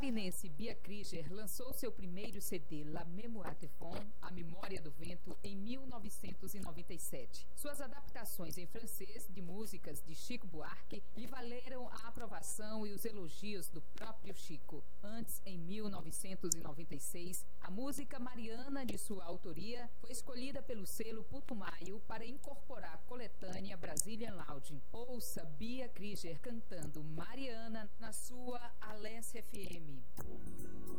catarinense Bia Kriger lançou seu primeiro CD, La Mémoire du Vent, A Memória do Vento, em 1997. Suas adaptações em francês de músicas de Chico Buarque lhe valeram a aprovação e os elogios do próprio Chico. Antes, em 1996, a música Mariana, de sua autoria, foi escolhida pelo selo Putumayo para incorporar a coletânea Brazilian Lounge. Ouça Bia Kriger cantando Mariana na sua Alessia FM.